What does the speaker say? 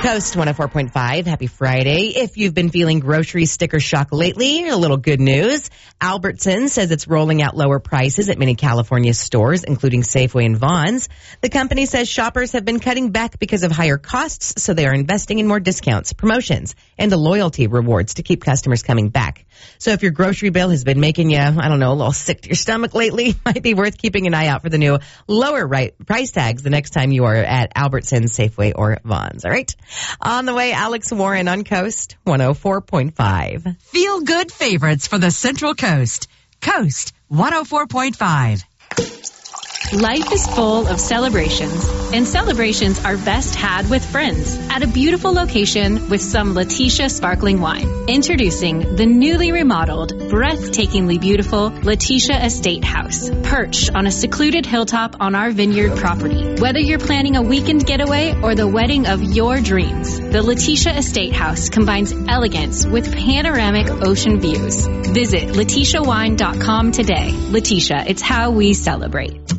Coast 104.5. Happy Friday. If you've been feeling grocery sticker shock lately, a little good news. Albertsons says it's rolling out lower prices at many California stores, including Safeway and Vons. The company says shoppers have been cutting back because of higher costs, so they are investing in more discounts, promotions, and the loyalty rewards to keep customers coming back. So if your grocery bill has been making you, a little sick to your stomach lately, might be worth keeping an eye out for the new lower price tags the next time you are at Albertsons, Safeway, or Vons. All right. On the way, Alex Warren on Coast 104.5. Feel good favorites for the Central Coast. Coast 104.5. Life is full of celebrations, and celebrations are best had with friends at a beautiful location with some Letitia sparkling wine. Introducing the newly remodeled, breathtakingly beautiful Letitia Estate House, perched on a secluded hilltop on our vineyard property. Whether you're planning a weekend getaway or the wedding of your dreams, the Letitia Estate House combines elegance with panoramic ocean views. Visit LetitiaWine.com today. Letitia, it's how we celebrate.